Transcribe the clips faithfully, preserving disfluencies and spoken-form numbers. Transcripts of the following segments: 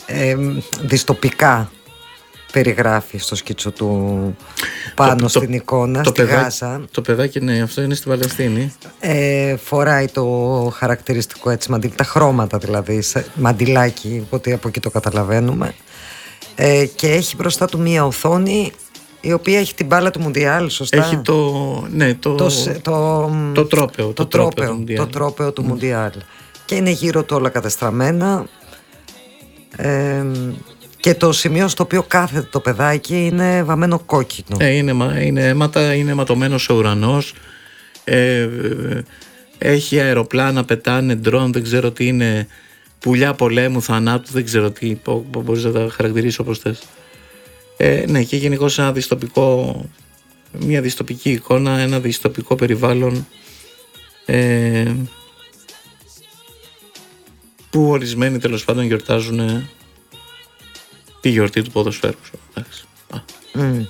ε, δυστοπικά περιγράφει στο σκίτσο του πάνω το, στην το, εικόνα, το στη παιδά, Γάζα. Το παιδάκι, ναι, αυτό είναι στην Παλαιστίνη. Ε, φοράει το χαρακτηριστικό έτσι μαντιλ, τα χρώματα δηλαδή, μαντιλάκι, οπότε από εκεί το καταλαβαίνουμε. Ε, και έχει μπροστά του μία οθόνη η οποία έχει την μπάλα του Μουντιάλ, σωστά. Έχει το, ναι, το, το, το, το τρόπαιο, το, το τρόπαιο, τρόπαιο, το τρόπαιο του Μουντιάλ. Mm. Και είναι γύρω του όλα κατεστραμμένα. Ε, και το σημείο στο οποίο κάθεται το παιδάκι είναι βαμμένο κόκκινο. Ε, είναι, είναι αίματα, είναι αιματωμένος ο ουρανός. Ε, έχει αεροπλάνα, πετάνε, ντρόν, δεν ξέρω τι είναι. Πουλιά πολέμου, θανάτου, δεν ξέρω τι. Μπορείς να τα χαρακτηρίσει όπως θες. Ε, ναι, και γενικώς ένα δυστοπικό, μια δυστοπική εικόνα, ένα δυστοπικό περιβάλλον, ε, που ορισμένοι τέλος πάντων γιορτάζουν τη γιορτή του ποδοσφαίρου. Mm.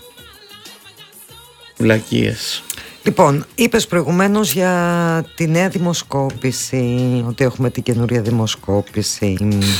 Βλακίες. Λοιπόν, είπες προηγουμένως για τη νέα δημοσκόπηση, ότι έχουμε την καινούρια δημοσκόπηση.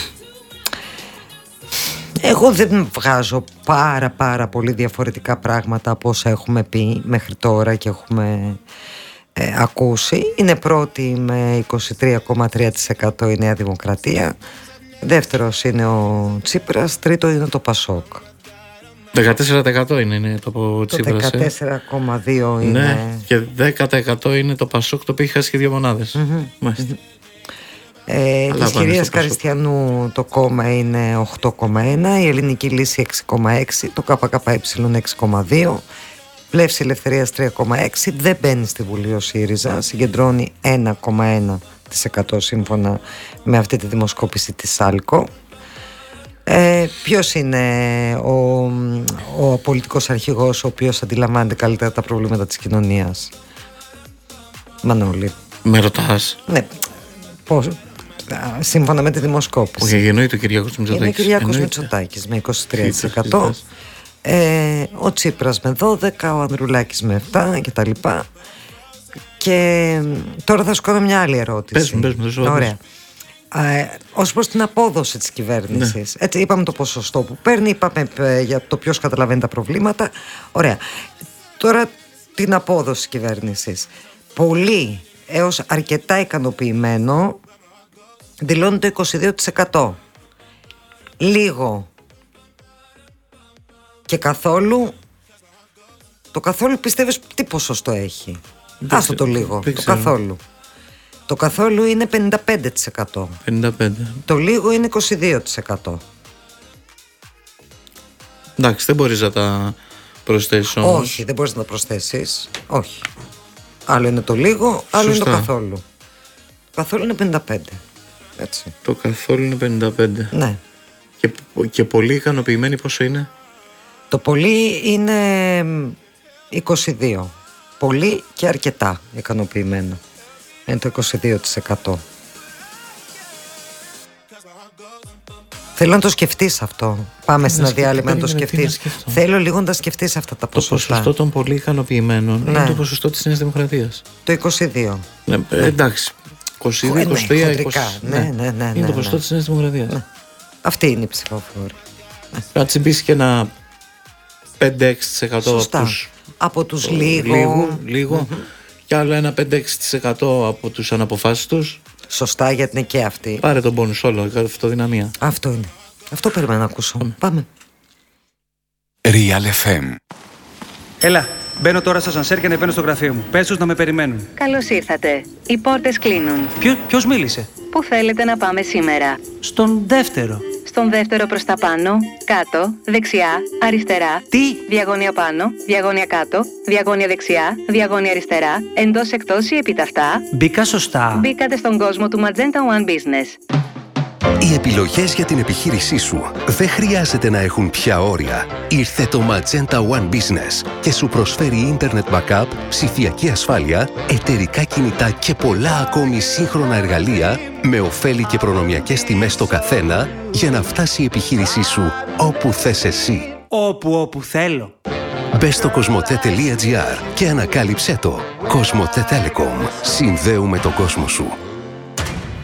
Εγώ δεν βγάζω πάρα πάρα πολύ διαφορετικά πράγματα από όσα έχουμε πει μέχρι τώρα και έχουμε ε, ακούσει. Είναι πρώτη με είκοσι τρία κόμμα τρία τοις εκατό η Νέα Δημοκρατία. Δεύτερος είναι ο Τσίπρας. Τρίτο είναι το Πασόκ. δεκατέσσερα τοις εκατό είναι, είναι το Τσίπρας. Το δεκατέσσερα κόμμα δύο είναι. Ναι, και δέκα τοις εκατό είναι το Πασόκ, το οποίο έχει χάσει και δύο μονάδες. Mm-hmm. Mm-hmm. Ε, της κυρίας Καριστιανού το κόμμα είναι οκτώ κόμμα ένα, η Ελληνική Λύση έξι κόμμα έξι, το ΚΚΕ έξι κόμμα δύο, Πλεύση Ελευθερίας τρία κόμμα έξι. Δεν μπαίνει στη Βουλή ο ΣΥΡΙΖΑ, συγκεντρώνει ένα κόμμα ένα τοις εκατό σύμφωνα με αυτή τη δημοσκόπηση της ΣΑΛΚΟ. Ε, ποιος είναι ο, ο πολιτικός αρχηγός ο οποίος αντιλαμβάνεται καλύτερα τα προβλήματα της κοινωνίας? Μανώλη. Με ρωτάς? Ναι. Πώς, σύμφωνα με τη δημοσκόπηση. Όχι, εννοείται ο Κυριάκος Μητσοτάκης. Είναι ο Κυριάκος Μητσοτάκης με είκοσι τρία τοις εκατό. Ε, ο Τσίπρας με δώδεκα, ο Ανδρουλάκης με επτά και τα λοιπά. Και τώρα θα σου κάνω μια άλλη ερώτηση. Πες μου, πες μου. Ωραία. Ε, ως προς την απόδοση της κυβέρνησης, ναι. Έτσι είπαμε το ποσοστό που παίρνει, είπαμε ε, για το ποιος καταλαβαίνει τα προβλήματα. Ωραία. Τώρα την απόδοση της κυβέρνησης. Πολύ έως αρκετά ικανοποιημένο δηλώνει το είκοσι δύο τοις εκατό. Λίγο και καθόλου. Το καθόλου πιστεύεις τι ποσοστό έχει? Άστο το λίγο. Το καθόλου. Το καθόλου είναι πενήντα πέντε τοις εκατό. πενήντα πέντε. Το λίγο είναι είκοσι δύο τοις εκατό. Εντάξει, δεν μπορείς να τα προσθέσεις όμως. Όχι, δεν μπορείς να τα προσθέσεις. Όχι. Άλλο είναι το λίγο, άλλο Σωστά. είναι το καθόλου. Το καθόλου είναι πενήντα πέντε. Έτσι. Το καθόλου είναι πενήντα πέντε. Ναι. Και, και πολύ ικανοποιημένοι πόσο είναι? Το πολύ είναι είκοσι δύο. Πολύ και αρκετά ικανοποιημένο. Είναι το είκοσι δύο τοις εκατό. Θέλω να το σκεφτείς αυτό. Πάμε στην διάλειμμα να το σκεφτείς. Θέλω λίγο να τα σκεφτείς αυτά τα ποσοστά. Το ποσοστό των πολύ ικανοποιημένων, ναι, είναι το ποσοστό της Νέας Δημοκρατίας. Το είκοσι δύο. Ναι, ναι. Εντάξει. είκοσι δύο, είκοσι τρία, είκοσι. Ναι, ναι, ναι, ναι, είναι ναι, το ποσοστό ναι. της Νέας Δημοκρατίας. Ναι. Αυτή είναι η ψηφοφόρη. Κάτσε μπεις και ένα πέντε με έξι τοις εκατό σωστά. Από τους, από τους λίγο, λίγο, λίγο mm-hmm. και άλλο ένα πέντε με έξι τοις εκατό από τους αναποφάσιστους. Σωστά, γιατί είναι και αυτή. Πάρε τον πόνους όλο, αυτοδυναμία. Αυτό είναι. Αυτό περιμένω να ακούσω. Πάμε. Πάμε. Real εφ εμ. Έλα, μπαίνω τώρα στο ασανσέρ και ανεβαίνω στο γραφείο μου. Πες τους να με περιμένουν. Καλώς ήρθατε. Οι πόρτες κλείνουν. Ποιο, ποιος μίλησε? Πού θέλετε να πάμε σήμερα? Στον δεύτερο. Στον δεύτερο προς τα πάνω, κάτω, δεξιά, αριστερά. Τι? Διαγώνια πάνω, διαγώνια κάτω, διαγώνια δεξιά, διαγώνια αριστερά, εντός εκτός ή επιταυτά. Μπήκα σωστά. Μπήκατε στον κόσμο του Magenta One Business. Οι επιλογές για την επιχείρησή σου δεν χρειάζεται να έχουν πια όρια. Ήρθε το Magenta One Business και σου προσφέρει Internet Backup, ψηφιακή ασφάλεια, εταιρικά κινητά και πολλά ακόμη σύγχρονα εργαλεία με ωφέλη και προνομιακές τιμές στο καθένα για να φτάσει η επιχείρησή σου όπου θες εσύ. Όπου όπου θέλω. Μπες στο κοσμοτέ τελεία τζι άρ και ανακάλυψέ το. Κοσμοτέ Telecom. Συνδέουμε τον κόσμο σου.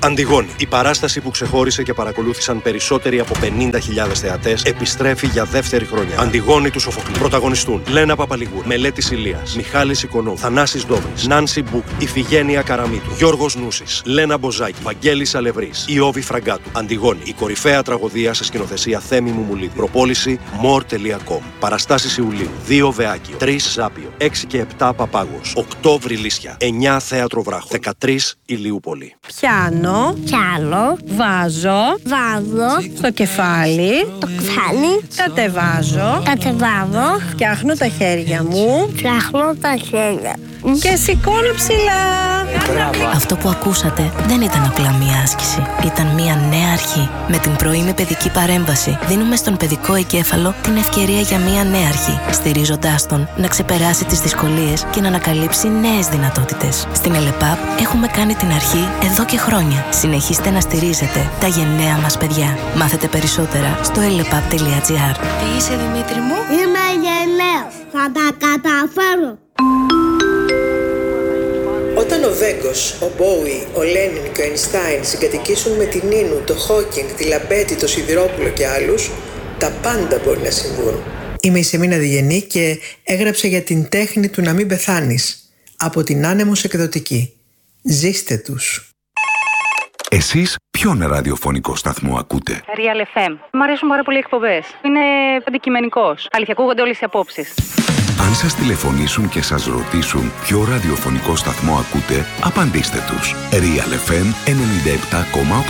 Αντιγόνη. Η παράσταση που ξεχώρισε και παρακολούθησαν περισσότεροι από πενήντα χιλιάδες θεατές επιστρέφει για δεύτερη χρονιά. Αντιγόνη του Σοφοκλή. Πρωταγωνιστούν Λένα Παπαλιγούρ, Μελέτης Ηλίας, Μιχάλης Οικονόμου, Θανάσης Ντόβρης, Νάνση Μπούκ, Ιφηγένεια Καραμίτου, Γιώργος Νούσης, Λένα Μποζάκη, Βαγγέλης Αλευρής, Ιώβη Φραγκάτου. Αντιγόνη. Η κορυφαία τραγωδία σε σκηνοθεσία Θέμη Μουμουλίδη. Προπόληση more τελεία com. Παραστάσεις Ιουλίου. δύο Βεάκιο, τρεις Ζάπιο, έξι και επτά Παπάγος, οκτώ Βρυλίσια, εννιά Θέατρο Βράχο, δεκατρείς Ηλιούπολη. Πιάνω, πιάνω, βάζω, βάζω, στο κεφάλι, το κεφάλι, κατεβάζω, κατεβάζω, φτιάχνω τα χέρια μου, φτιάχνω τα χέρια και σηκώνω ψηλά. Αυτό που ακούσατε δεν ήταν απλά μία άσκηση. Ήταν μία νέα αρχή. Με την πρωινή παιδική παρέμβαση δίνουμε στον παιδικό εγκέφαλο την ευκαιρία για μία νέα αρχή, στηρίζοντάς τον να ξεπεράσει τις δυσκολίες και να ανακαλύψει νέες δυνατότητες. Στην ΕΛΕΠΑΠ έχουμε κάνει την αρχή εδώ και χρόνια. Συνεχίστε να στηρίζετε τα γενναία μας παιδιά. Μάθετε περισσότερα στο ελεπαπ τελεία τζι άρ. Τι είσαι, Δημήτρη μου? Είμαι γενναίος. Θα τα καταφέρω. Όταν ο Βέγκος, ο Μπόουι, ο Λένιν και ο Αϊνστάιν συγκατοικήσουν με την Νίνου, το Χόκινγκ, τη Λαμπέτη, το Σιδηρόπουλο και άλλους, τα πάντα μπορεί να συμβούν. Είμαι η Σεμίνα Διγενή και έγραψα για την τέχνη του να μην πεθάνεις από την Άνεμος Εκδοτική. Ζήστε τους. Εσείς ποιον ραδιοφωνικό σταθμό ακούτε? Real εφ εμ. Μ' αρέσουν πάρα πολύ οι εκπομπές. Είναι αντικειμενικός. Αλήθεια, ακούγονται όλες οι απόψεις. Αν σας τηλεφωνήσουν και σας ρωτήσουν ποιο ραδιοφωνικό σταθμό ακούτε, απαντήστε τους. Real εφ εμ ενενήντα επτά κόμμα οκτώ.